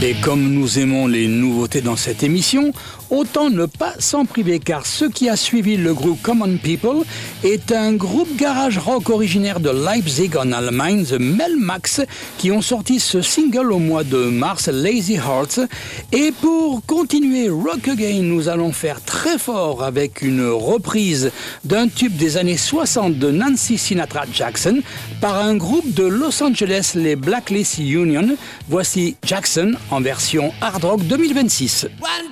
Et comme nous aimons les nouveautés dans cette émission, autant ne pas s'en priver car ce qui a suivi le groupe Common People est un groupe garage rock originaire de Leipzig en Allemagne, The Melmax, qui ont sorti ce single au mois de mars, Lazy Hearts. Et pour continuer Rock Again, nous allons faire très fort avec une reprise d'un tube des années 60 de Nancy Sinatra Jackson par un groupe de Los Angeles, les Blacklist Union. Voici Jackson en version hard rock 2026.